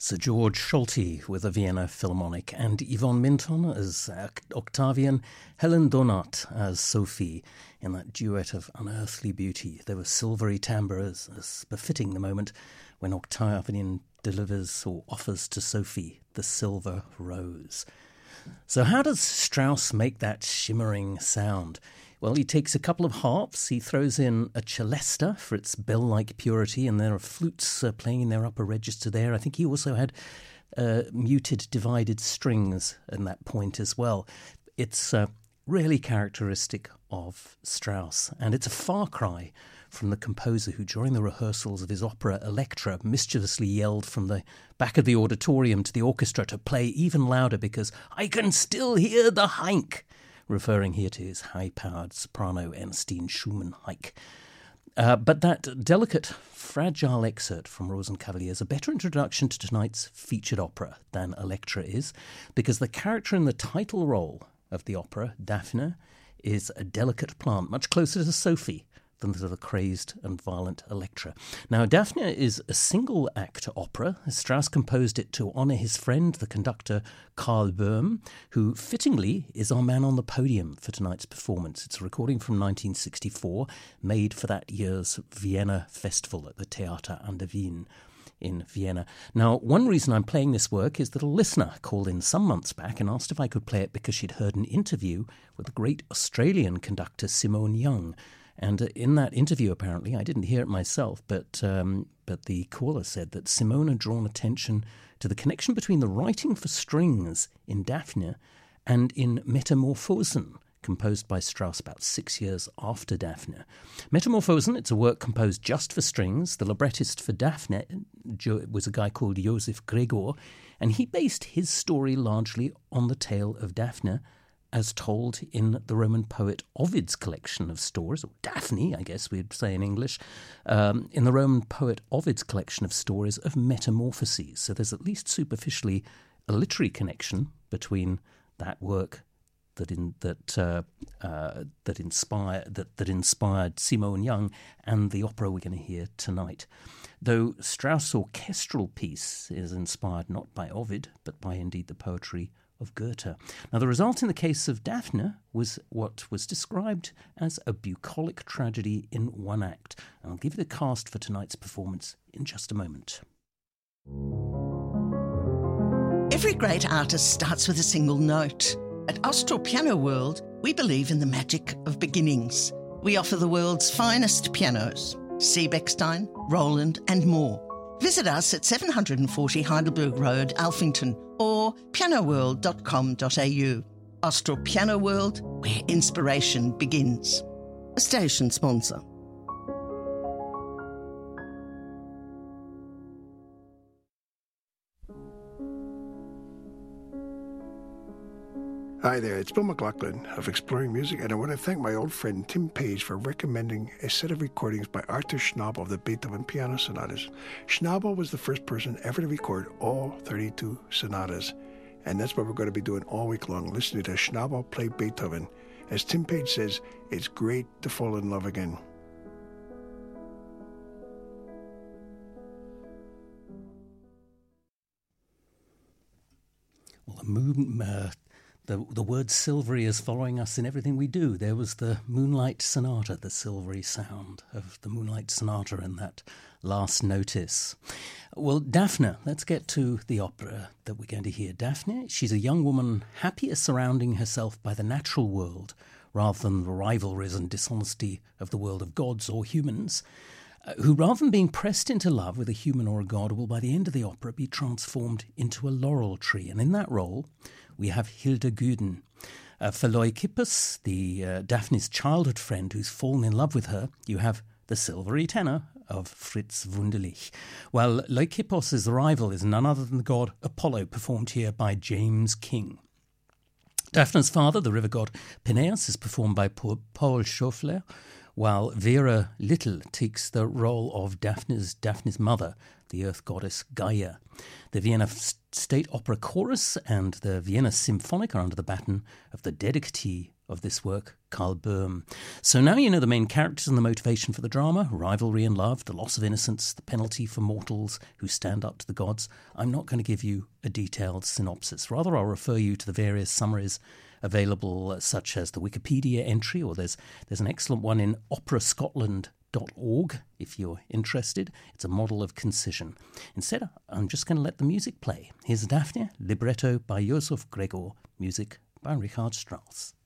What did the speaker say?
Sir George Solti with the Vienna Philharmonic, and Yvonne Minton as Octavian, Helen Donat as Sophie, in that duet of unearthly beauty. There were silvery timbres, as befitting the moment when Octavian delivers or offers to Sophie the silver rose. So how does Strauss make that shimmering sound? Well, he takes a couple of harps, he throws in a celesta for its bell-like purity, and there are flutes playing in their upper register there. I think he also had muted divided strings in that point as well. It's really characteristic of Strauss, and it's a far cry from the composer who, during the rehearsals of his opera Elektra, mischievously yelled from the back of the auditorium to the orchestra to play even louder because I can still hear the Heink, referring here to his high-powered soprano Ernestine Schumann-Heink. But that delicate, fragile excerpt from Rosenkavalier is a better introduction to tonight's featured opera than Elektra is, because the character in the title role of the opera, Daphne, is a delicate plant, much closer to Sophie than to the crazed and violent Elektra. Now, Daphne is a single-act opera. Strauss composed it to honour his friend, the conductor Karl Böhm, who, fittingly, is our man on the podium for tonight's performance. It's a recording from 1964, made for that year's Vienna Festival at the Theater an der Wien in Vienna. Now, one reason I'm playing this work is that a listener called in some months back and asked if I could play it because she'd heard an interview with the great Australian conductor Simone Young. And in that interview, apparently, I didn't hear it myself, but the caller said that Simone had drawn attention to the connection between the writing for strings in Daphne and in Metamorphosen, composed by Strauss about 6 years after Daphne. Metamorphosen, it's a work composed just for strings. The librettist for Daphne was a guy called Joseph Gregor, and he based his story largely on the tale of Daphne as told in the Roman poet Ovid's collection of stories, or Daphne, I guess we'd say in English, in the Roman poet Ovid's collection of stories of metamorphoses. So there's at least superficially a literary connection between that work that inspired Simone Young and the opera we're going to hear tonight. Though Strauss' orchestral piece is inspired not by Ovid, but by indeed the poetry of Goethe. Now, the result in the case of Daphne was what was described as a bucolic tragedy in one act. I'll give you the cast for tonight's performance in just a moment. Every great artist starts with a single note. At Austral Piano World, we believe in the magic of beginnings. We offer the world's finest pianos, Seebeckstein, Roland and more. Visit us at 740 Heidelberg Road, Alphington, or pianoworld.com.au. Austral Piano World, where inspiration begins. A station sponsor. Hi there, it's Bill McLaughlin of Exploring Music, and I want to thank my old friend Tim Page for recommending a set of recordings by Arthur Schnabel of the Beethoven Piano Sonatas. Schnabel was the first person ever to record all 32 sonatas, and that's what we're going to be doing all week long, listening to Schnabel play Beethoven. As Tim Page says, it's great to fall in love again. Well, the word silvery is following us in everything we do. There was the Moonlight Sonata, the silvery sound of the Moonlight Sonata in that last notice. Well, Daphne, let's get to the opera that we're going to hear. Daphne, she's a young woman happier surrounding herself by the natural world rather than the rivalries and dishonesty of the world of gods or humans, who, rather than being pressed into love with a human or a god, will by the end of the opera be transformed into a laurel tree. And in that role, we have Hildeguden. For Leucippus, Daphne's childhood friend who's fallen in love with her, you have the silvery tenor of Fritz Wunderlich, while Leucippos' rival is none other than the god Apollo, performed here by James King. Daphne's father, the river god Peneus, is performed by Paul Schoeffler, while Vera Little takes the role of Daphne's mother, the earth goddess Gaia. The Vienna State Opera Chorus and the Vienna Symphonic are under the baton of the dedicatee of this work, Karl Böhm. So now you know the main characters and the motivation for the drama, rivalry and love, the loss of innocence, the penalty for mortals who stand up to the gods. I'm not going to give you a detailed synopsis. Rather, I'll refer you to the various summaries available, such as the Wikipedia entry, or there's an excellent one in operascotland.org if you're interested. It's a model of concision. Instead, I'm just going to let the music play. Here's Daphne, libretto by Josef Gregor, music by Richard Strauss.